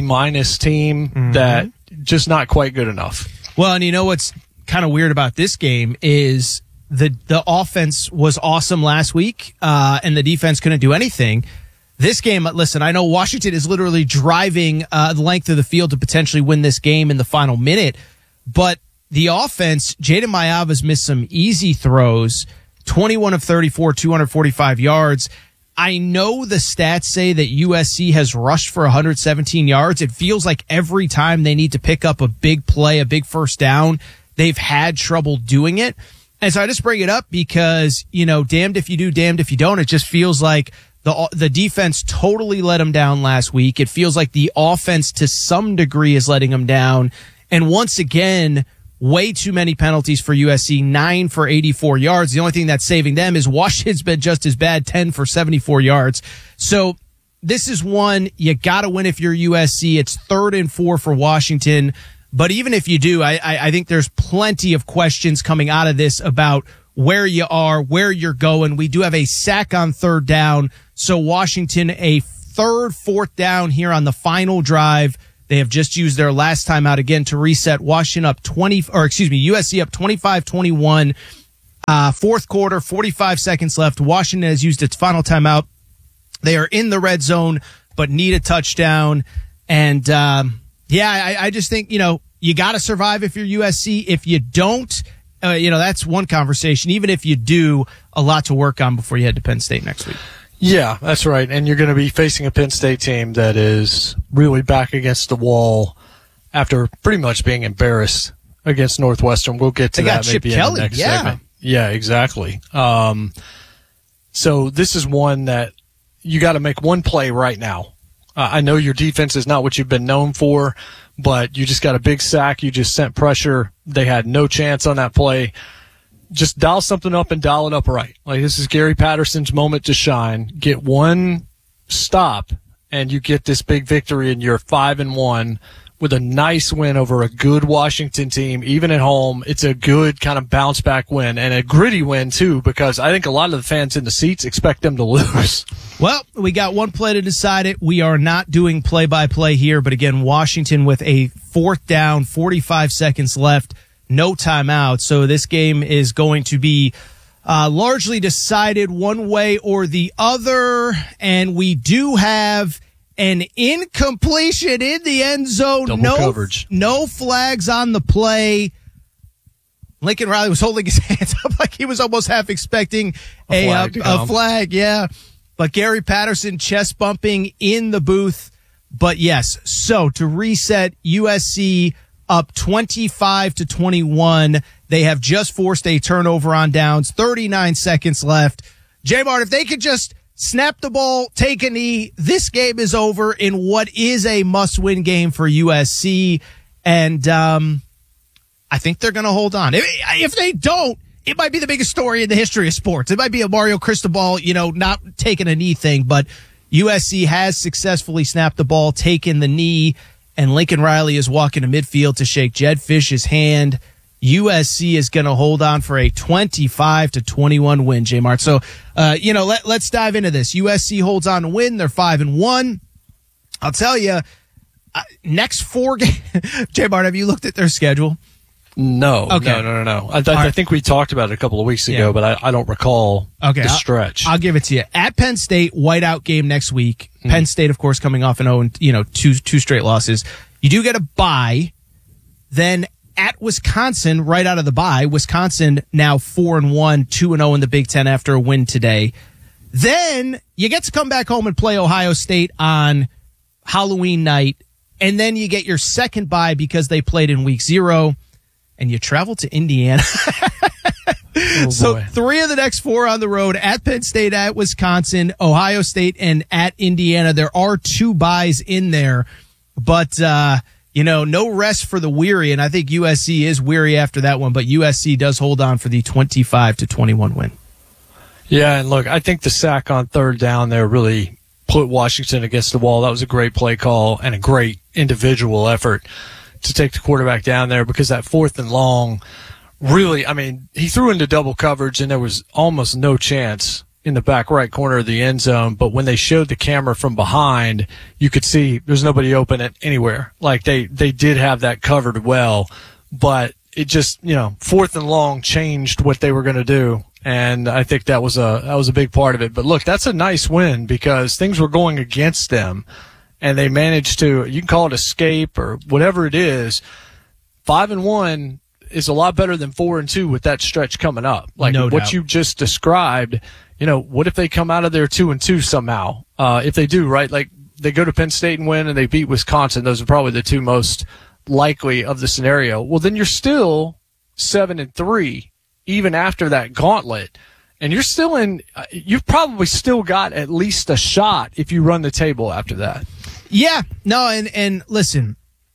team that just not quite good enough. Well, and you know what's kind of weird about this game is the offense was awesome last week, and the defense couldn't do anything. This game, listen, I know Washington is literally driving the length of the field to potentially win this game in the final minute, but the offense, Jaden Mayava's missed some easy throws, 21 of 34, 245 yards. I know the stats say that USC has rushed for 117 yards. It feels like every time they need to pick up a big play, a big first down, they've had trouble doing it. And so I just bring it up because, you know, damned if you do, damned if you don't. It just feels like the defense totally let them down last week. It feels like the offense to some degree is letting them down. And once again, Way too many penalties for USC, 9 for 84 yards. The only thing that's saving them is Washington's been just as bad, 10 for 74 yards. So this is one you got to win if you're USC. It's 3rd and 4 for Washington. But even if you do, I think there's plenty of questions coming out of this about where you are, where you're going. We do have a sack on 3rd down. So Washington, a 4th down here on the final drive. They have just used their last time out again to reset. Washington up USC up 25-21. 4th quarter, 45 seconds left. Washington has used its final timeout. They are in the red zone, but need a touchdown. And, I just think, you got to survive if you're USC. If you don't, that's one conversation. Even if you do, a lot to work on before you head to Penn State next week. Yeah, that's right. And you're going to be facing a Penn State team that is really back against the wall after pretty much being embarrassed against Northwestern. We'll get to that maybe in the next segment. Yeah, exactly. So this is one that you got to make one play right now. I know your defense is not what you've been known for, but you just got a big sack. You just sent pressure. They had no chance on that play. Just dial something up and dial it up right. Like, this is Gary Patterson's moment to shine. Get one stop, and you get this big victory, and you're 5-1 with a nice win over a good Washington team, even at home. It's a good kind of bounce back win, and a gritty win too, because I think a lot of the fans in the seats expect them to lose. Well, we got one play to decide it. We are not doing play-by-play here, but again, Washington with a 4th down, 45 seconds left. No timeout, so this game is going to be largely decided one way or the other, and we do have an incompletion in the end zone. Double coverage. No flags on the play. Lincoln Riley was holding his hands up like he was almost half expecting a flag, yeah. But Gary Patterson chest bumping in the booth. But yes, so to reset, USC up 25-21. They have just forced a turnover on downs. 39 seconds left. J-Mart, if they could just snap the ball, take a knee, this game is over in what is a must-win game for USC. And I think they're going to hold on. If they don't, it might be the biggest story in the history of sports. It might be a Mario Cristobal, not taking a knee thing. But USC has successfully snapped the ball, taken the knee, and Lincoln Riley is walking to midfield to shake Jedd Fisch's hand. USC is going to hold on for a 25-21 win, J-Mart. So, let's dive into this. USC holds on to win. They're 5-1. I'll tell you, next 4 games. J-Mart, have you looked at their schedule? No. Okay. No. I think we talked about it a couple of weeks ago, but I don't recall the stretch. I'll give it to you. At Penn State, whiteout game next week. Penn State, of course, coming off an 2 straight losses. You do get a bye. Then at Wisconsin, right out of the bye, Wisconsin now 4-1, 2-0 in the Big Ten after a win today. Then you get to come back home and play Ohio State on Halloween night. And then you get your second bye because they played in week 0. And you travel to Indiana. So 3 of the next 4 on the road, at Penn State, at Wisconsin, Ohio State, and at Indiana. There are 2 byes in there, but no rest for the weary. And I think USC is weary after that one, but USC does hold on for the 25-21 win. Yeah, and look, I think the sack on 3rd down there really put Washington against the wall. That was a great play call and a great individual effort to take the quarterback down there, because that 4th and long, really, he threw into double coverage and there was almost no chance in the back right corner of the end zone. But when they showed the camera from behind, you could see there's nobody open at anywhere. Like they did have that covered well, but it just, 4th and long changed what they were going to do. And I think that was a big part of it. But look, that's a nice win because things were going against them. And they managed to, you can call it escape or whatever it is. 5-1 is a lot better than 4-2 with that stretch coming up. Like no what doubt. you just described, what if they come out of there 2-2 somehow? If they do, right? Like they go to Penn State and win and they beat Wisconsin. Those are probably the 2 most likely of the scenario. Well, then you're still 7-3 even after that gauntlet. And you're still you've probably still got at least a shot if you run the table after that. Yeah, no, and listen,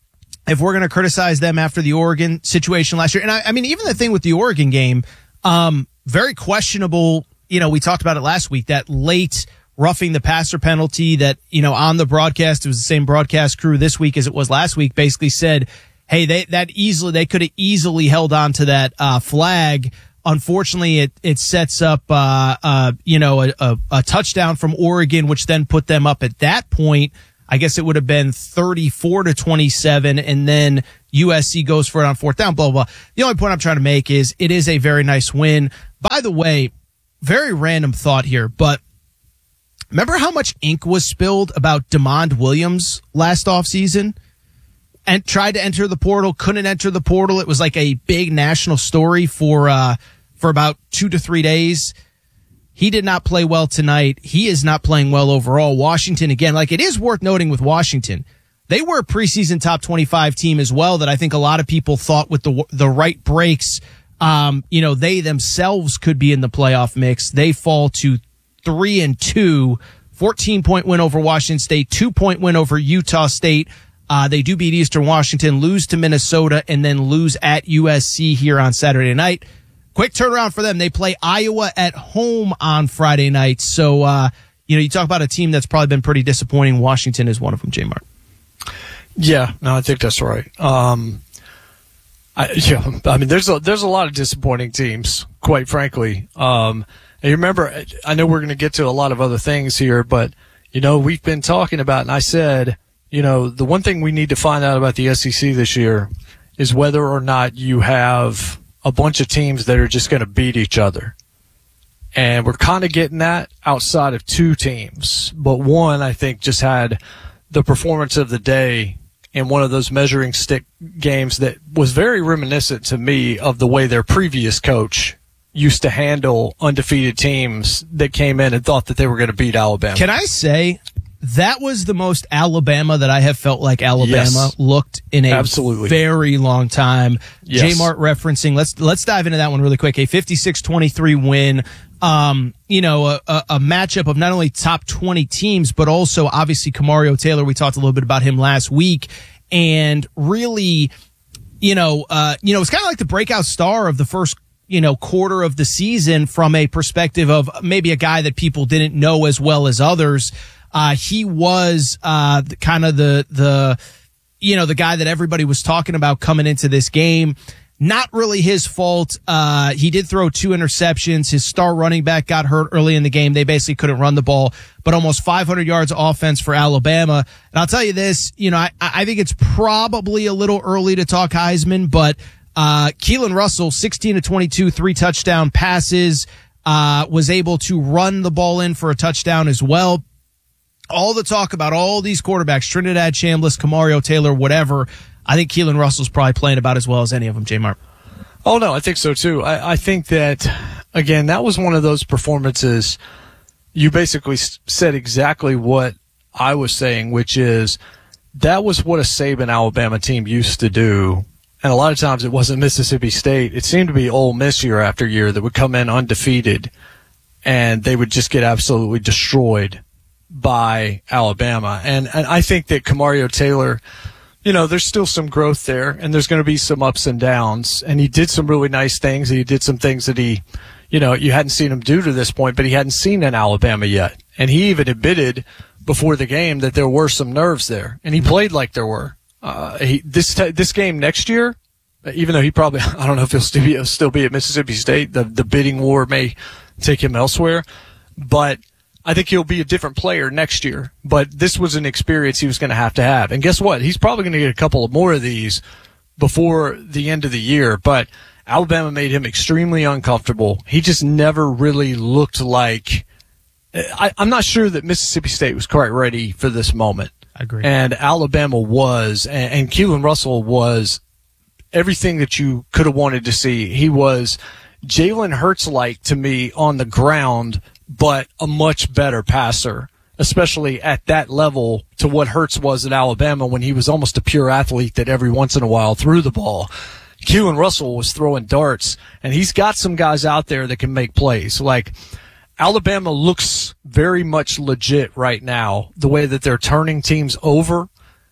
if we're going to criticize them after the Oregon situation last year. And I mean, even the thing with the Oregon game, very questionable. We talked about it last week, that late roughing the passer penalty that, on the broadcast, it was the same broadcast crew this week as it was last week, basically said, hey, they could have easily held on to that, flag. Unfortunately, it sets up, a touchdown from Oregon, which then put them up at that point. I guess it would have been 34-27, and then USC goes for it on fourth down, blah, blah, blah. The only point I'm trying to make is it is a very nice win. By the way, very random thought here, but remember how much ink was spilled about DeMond Williams last offseason? And tried to enter the portal, couldn't enter the portal. It was like a big national story for about 2 to 3 days. He did not play well tonight. He is not playing well overall. Washington, again, like it is worth noting with Washington, they were a preseason top 25 team as well that I think a lot of people thought with the right breaks, they themselves could be in the playoff mix. They fall to 3-2, 14-point win over Washington State, 2-point win over Utah State. They do beat Eastern Washington, lose to Minnesota, and then lose at USC here on Saturday night. Quick turnaround for them. They play Iowa at home on Friday night. So, you talk about a team that's probably been pretty disappointing. Washington is one of them, J-Mart. Yeah, no, I think that's right. I mean, there's a lot of disappointing teams, quite frankly. And you remember, I know we're going to get to a lot of other things here, but, we've been talking about, and I said, the one thing we need to find out about the SEC this year is whether or not you have a bunch of teams that are just going to beat each other. And we're kind of getting that outside of 2 teams. But one, I think, just had the performance of the day in one of those measuring stick games that was very reminiscent to me of the way their previous coach used to handle undefeated teams that came in and thought that they were going to beat Alabama. Can I say that was the most Alabama that I have felt like Alabama looked in a very long time. Yes. J-Mart referencing, let's dive into that one really quick. A 56-23 win. A matchup of not only top 20 teams, but also obviously Kamario Taylor. We talked a little bit about him last week, and really, it's kind of like the breakout star of the first, quarter of the season from a perspective of maybe a guy that people didn't know as well as others. He was, kind of the guy that everybody was talking about coming into this game. Not really his fault. He did throw 2 interceptions. His star running back got hurt early in the game. They basically couldn't run the ball, but almost 500 yards offense for Alabama. And I'll tell you this, I think it's probably a little early to talk Heisman, but, Keelan Russell, 16-22, 3 touchdown passes, was able to run the ball in for a touchdown as well. All the talk about all these quarterbacks, Trinidad Chambliss, Kamario Taylor, whatever, I think Keelan Russell's probably playing about as well as any of them, J-Mart. Oh, no, I think so, too. I think that, again, that was one of those performances. You basically said exactly what I was saying, which is that was what a Saban Alabama team used to do. And a lot of times it wasn't Mississippi State. It seemed to be Ole Miss year after year that would come in undefeated, and they would just get absolutely destroyed by Alabama. And I think that Kamario Taylor, there's still some growth there, and there's going to be some ups and downs. And he did some really nice things. He did some things that he, you hadn't seen him do to this point, but he hadn't seen in Alabama yet. And he even admitted before the game that there were some nerves there, and he played like there were. This game next year, even though he probably, I don't know if he'll still be at Mississippi State, the bidding war may take him elsewhere, but I think he'll be a different player next year. But this was an experience he was going to have. And guess what? He's probably going to get a couple of more of these before the end of the year. But Alabama made him extremely uncomfortable. He just never really looked like I'm not sure that Mississippi State was quite ready for this moment. I agree. And Alabama was, and Keelan Russell was everything that you could have wanted to see. He was Jalen Hurts-like to me on the ground, but a much better passer, especially at that level to what Hurts was at Alabama when he was almost a pure athlete that every once in a while threw the ball. Keelan Russell was throwing darts, and he's got some guys out there that can make plays. Like, Alabama looks very much legit right now, the way that they're turning teams over.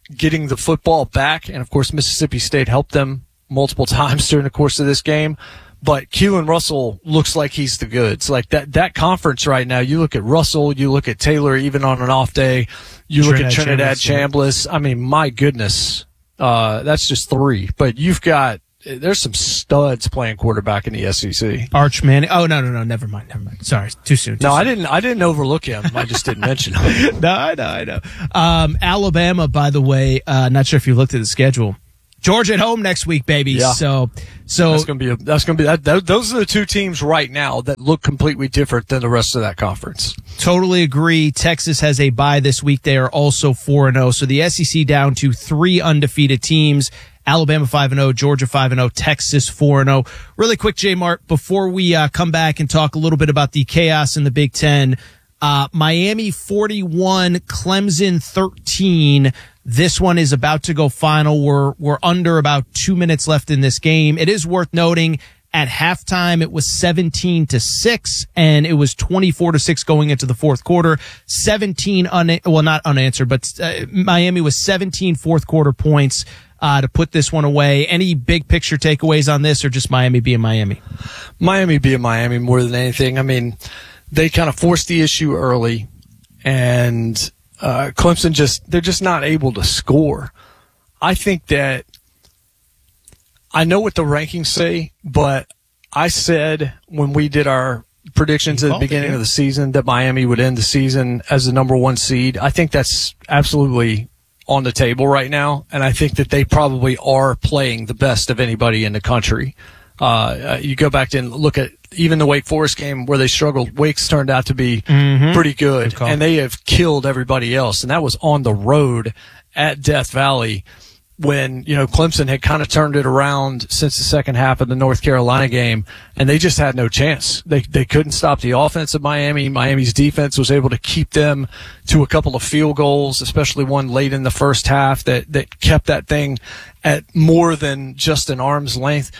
getting the football back, and of course Mississippi State helped them multiple times during the course of this game. But Keelan Russell looks like he's the goods. Like that conference right now, you look at Russell, you look at Taylor, even on an off day, you look at Trinidad Chambliss. I mean, my goodness, that's just three. But there's some studs playing quarterback in the SEC. Arch Manning. Oh, no. Never mind. Sorry. Too soon. I didn't overlook him. I just didn't mention him. No, I know. Alabama, by the way, not sure if you looked at the schedule. Georgia at home next week, baby. Yeah. So that's going to be those are the two teams right now that look completely different than the rest of that conference. Totally agree. Texas has a bye this week. They are also 4-0. So the SEC down to 3 undefeated teams. Alabama 5-0, Georgia 5-0, Texas 4-0. Really quick, J-Mart, before we come back and talk a little bit about the chaos in the Big Ten. Miami 41, Clemson 13. This one is about to go final. We're under about 2 minutes left in this game. It is worth noting at halftime it was 17-6 and it was 24-6 going into the fourth quarter. 17 not unanswered, but Miami was 17 fourth quarter points to put this one away. Any big picture takeaways on this, or just Miami being Miami? Miami being Miami more than anything. I mean, they kind of forced the issue early, and Clemson they're just not able to score. I think that I know what the rankings say, but I said when we did our predictions at the beginning of the season that Miami would end the season as the number 1 seed. I think that's absolutely on the table right now, and I think that they probably are playing the best of anybody in the country. You go back and look at even the Wake Forest game where they struggled. Wake's turned out to be pretty good, and they have killed everybody else. And that was on the road at Death Valley when, Clemson had kind of turned it around since the second half of the North Carolina game, and they just had no chance. They couldn't stop the offense of Miami. Miami's defense was able to keep them to a couple of field goals, especially one late in the first half that kept that thing at more than just an arm's length.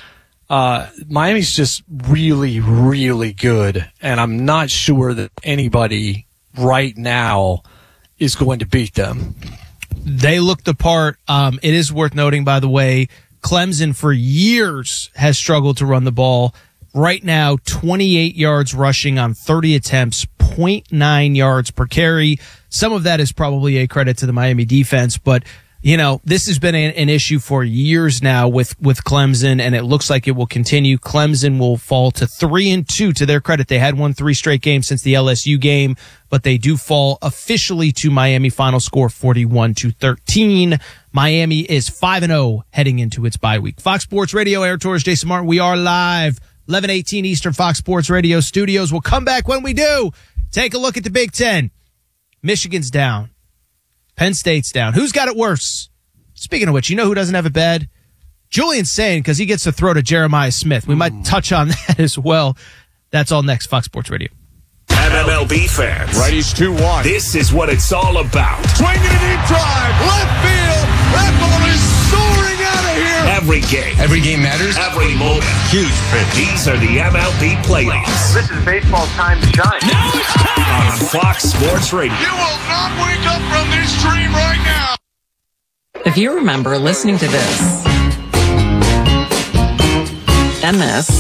Miami's just really, really good, and I'm not sure that anybody right now is going to beat them. They look the part. It is worth noting, by the way, Clemson for years has struggled to run the ball. Right now, 28 yards rushing on 30 attempts, 0.9 yards per carry. Some of that is probably a credit to the Miami defense, but this has been an issue for years now with Clemson, and it looks like it will continue. Clemson will fall to 3-2. To their credit, they had won 3 straight games since the LSU game, but they do fall officially to Miami. Final score 41-13. Miami is 5-0 heading into its bye week. Fox Sports Radio, Aaron Torres, Jason Martin. We are live, 11:18 Eastern, Fox Sports Radio studios. We'll come back when we do. Take a look at the Big Ten. Michigan's down. Penn State's down. Who's got it worse? Speaking of which, you know who doesn't have it bad? Julian Sain, because he gets to throw to Jeremiah Smith. We might touch on that as well. That's all next. Fox Sports Radio. MLB fans. Righties 2-1. This is what it's all about. Swinging a deep drive. Left field. That ball is soaring out of here. Every game. Every game matters. Every moment. Huge pitch. These are the MLB playoffs. This is baseball's time to shine. Now it's time. On Fox Sports Radio. You will not wake up from this dream right now. If you remember listening to this, and this,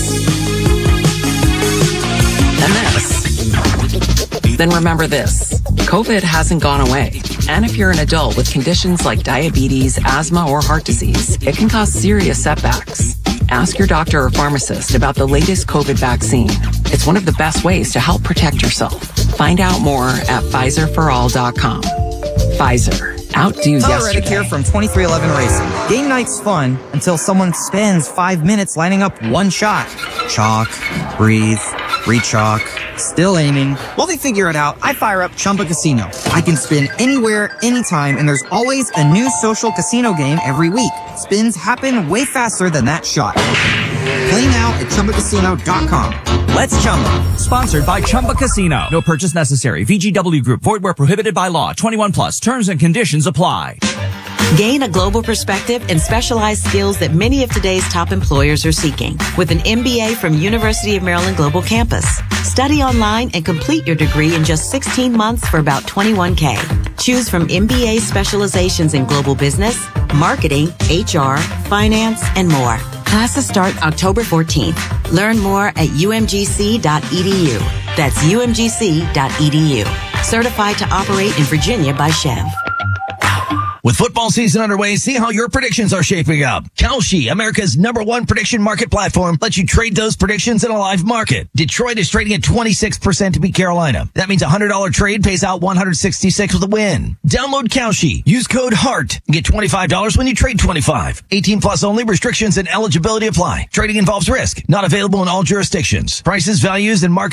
then remember this. COVID hasn't gone away. And if you're an adult with conditions like diabetes, asthma, or heart disease, it can cause serious setbacks. Ask your doctor or pharmacist about the latest COVID vaccine. It's one of the best ways to help protect yourself. Find out more at PfizerForAll.com. Pfizer. Outdo yesterday. Reddick here from 2311 Racing. Game night's fun until someone spends 5 minutes lining up one shot. Chalk, breathe, re-chalk, still aiming. While they figure it out, I fire up Chumba Casino. I can spin anywhere, anytime, and there's always a new social casino game every week. Spins happen way faster than that shot. Play now at ChumbaCasino.com. Let's Chumba. Sponsored by Chumba Casino. No purchase necessary. VGW Group. Void where prohibited by law. 21 plus. Terms and conditions apply. Gain a global perspective and specialized skills that many of today's top employers are seeking with an MBA from University of Maryland Global Campus. Study online and complete your degree in just 16 months for about $21K. Choose from MBA specializations in global business, marketing, HR, finance, and more. Classes start October 14th. Learn more at umgc.edu. That's umgc.edu. Certified to operate in Virginia by Chev. With football season underway, see how your predictions are shaping up. Kalshi, America's #1 prediction market platform, lets you trade those predictions in a live market. Detroit is trading at 26% to beat Carolina. That means a $100 trade pays out $166 with a win. Download Kalshi. Use code HEART and get $25 when you trade 25. 18 plus only. Restrictions and eligibility apply. Trading involves risk. Not available in all jurisdictions. Prices, values, and market